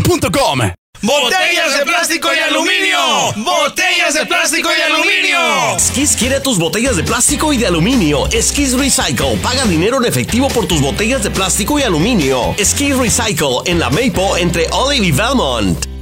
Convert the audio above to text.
Skisrocking.com. ¡Botellas de plástico y aluminio! ¡Botellas de plástico y aluminio! Skis quiere tus botellas de plástico y de aluminio. Skis Recycle. Paga dinero en efectivo por tus botellas de plástico y aluminio. Skis Recycle en la Maple entre Olive y Belmont.